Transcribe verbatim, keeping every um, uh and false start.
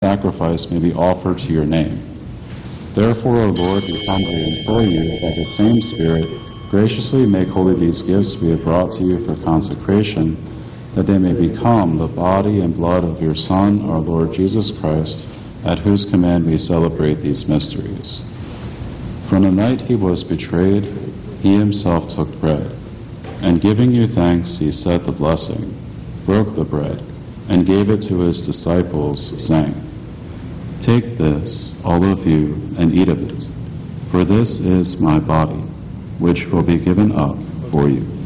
sacrifice may be offered to your name. Therefore, O Lord, we humbly implore you, by the same Spirit, graciously make holy these gifts we have brought to you for consecration, that they may become the body and blood of your Son, our Lord Jesus Christ, at whose command we celebrate these mysteries. From the night he was betrayed, he himself took bread, and giving you thanks, he said the blessing, broke the bread, and gave it to his disciples, saying, "Take this, all of you, and eat of it, for this is my body, which will be given up for you."